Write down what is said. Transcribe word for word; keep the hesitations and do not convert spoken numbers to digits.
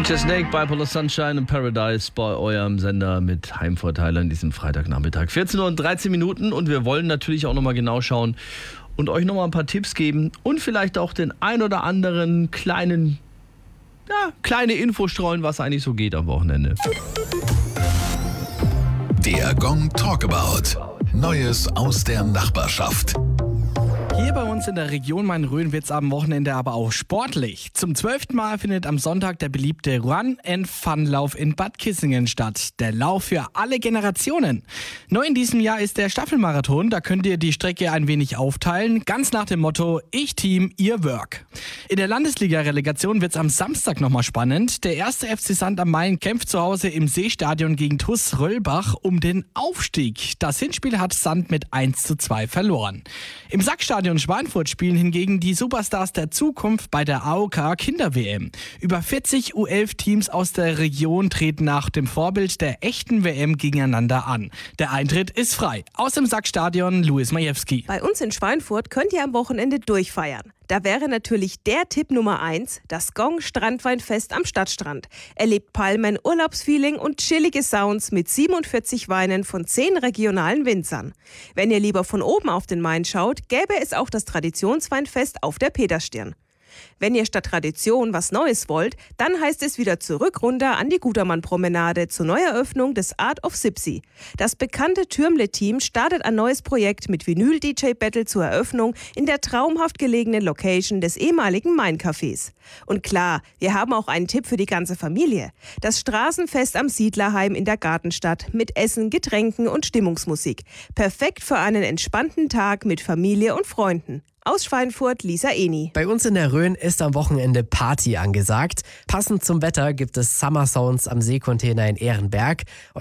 D J Snake, Bipolar Sunshine in Paradise bei eurem Sender mit Heimvorteil an diesem Freitagnachmittag. vierzehn Uhr und dreizehn Minuten und wir wollen natürlich auch nochmal genau schauen und euch nochmal ein paar Tipps geben und vielleicht auch den ein oder anderen kleinen, ja, kleine Info streuen, was eigentlich so geht am Wochenende. Der Gong Talkabout. Neues aus der Nachbarschaft. Hier bei uns in der Region Main-Rhön wird's am Wochenende aber auch sportlich. Zum zwölften Mal findet am Sonntag der beliebte Run-and-Fun-Lauf in Bad Kissingen statt. Der Lauf für alle Generationen. Neu in diesem Jahr ist der Staffelmarathon. Da könnt ihr die Strecke ein wenig aufteilen. Ganz nach dem Motto, ich Team, ihr Work. In der Landesliga-Relegation wird's am Samstag nochmal spannend. Der erste F C Sand am Main kämpft zu Hause im Seestadion gegen T U S Röllbach um den Aufstieg. Das Hinspiel hat Sand mit eins zu zwei verloren. Im Sackstadion Schweinfurt spielen hingegen die Superstars der Zukunft bei der A O K Kinder-W M. Über vierzig U elf Teams aus der Region treten nach dem Vorbild der echten W M gegeneinander an. Der Eintritt ist frei. Aus dem Sackstadion Luis Majewski. Bei uns in Schweinfurt könnt ihr am Wochenende durchfeiern. Da wäre natürlich der Tipp Nummer eins, das Gong Strandweinfest am Stadtstrand. Erlebt Palmen, Urlaubsfeeling und chillige Sounds mit siebenundvierzig Weinen von zehn regionalen Winzern. Wenn ihr lieber von oben auf den Main schaut, gäbe es auch das Traditionsweinfest auf der Peterstirn. Wenn ihr statt Tradition was Neues wollt, dann heißt es wieder zurück runter an die Gutermann-Promenade zur Neueröffnung des Art of Sipsi. Das bekannte Türmle-Team startet ein neues Projekt mit Vinyl-D J-Battle zur Eröffnung in der traumhaft gelegenen Location des ehemaligen Main-Cafés. Und klar, wir haben auch einen Tipp für die ganze Familie. Das Straßenfest am Siedlerheim in der Gartenstadt mit Essen, Getränken und Stimmungsmusik. Perfekt für einen entspannten Tag mit Familie und Freunden. Aus Schweinfurt, Lisa Eni. Bei uns in der Rhön ist am Wochenende Party angesagt. Passend zum Wetter gibt es Summer Sounds am Seekontainer in Ehrenberg.